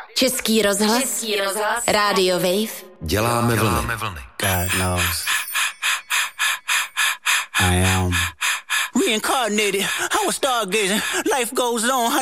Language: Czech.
Český rozhlas. Radio Wave. Děláme vlny. God knows. I am reincarnated. I was stargazing. Life goes on.